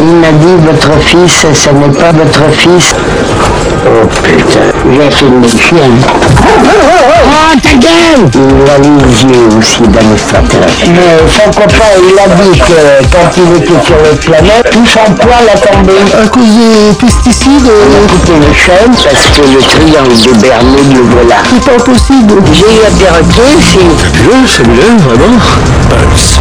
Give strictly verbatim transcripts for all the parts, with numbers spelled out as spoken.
Il m'a dit, votre fils, ça n'est pas votre fils. Oh putain, j'ai filmé le chien. Oh ta gueule! Il a les yeux aussi d'administrateur. Mais son copain, il a dit que quand il était sur la planète, tout son poil a tombé. À cause des pesticides. On a coupé les chaînes parce que le triangle de Bermude, le voilà. C'est pas possible. J'ai eu un perroquet, c'est... Je, celui-là, vraiment. Pulse.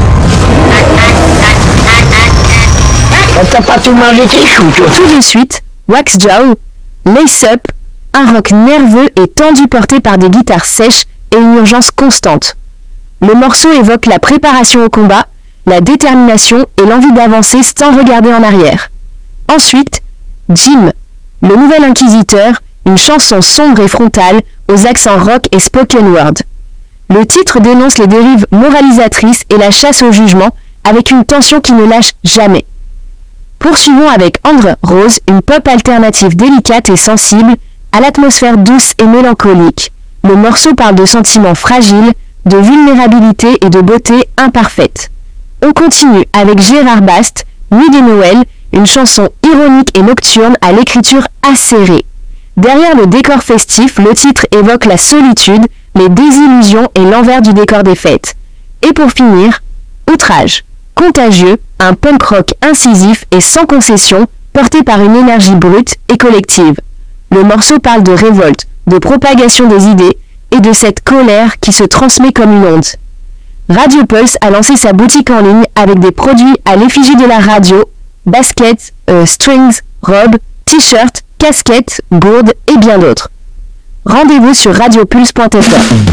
T'as pas tout mangé tes choux, toi. Tout de suite, Wax Jaw, Lace Up, un rock nerveux et tendu porté par des guitares sèches et une urgence constante. Le morceau évoque la préparation au combat, la détermination et l'envie d'avancer sans regarder en arrière. Ensuite, Jim, le nouvel inquisiteur, une chanson sombre et frontale aux accents rock et spoken word. Le titre dénonce les dérives moralisatrices et la chasse au jugement avec une tension qui ne lâche jamais. Poursuivons avec Andrew Rose, une pop alternative délicate et sensible, à l'atmosphère douce et mélancolique. Le morceau parle de sentiments fragiles, de vulnérabilité et de beauté imparfaite. On continue avec Gérard Bast, Nuit de Noël, une chanson ironique et nocturne à l'écriture acérée. Derrière le décor festif, le titre évoque la solitude, les désillusions et l'envers du décor des fêtes. Et pour finir, Outrage, contagieux, un punk rock incisif et sans concession, porté par une énergie brute et collective. Le morceau parle de révolte, de propagation des idées et de cette colère qui se transmet comme une onde. Radio Pulse a lancé sa boutique en ligne avec des produits à l'effigie de la radio, baskets, euh, strings, robes, t-shirts, casquettes, gourdes et bien d'autres. Rendez-vous sur radiopulse point f r.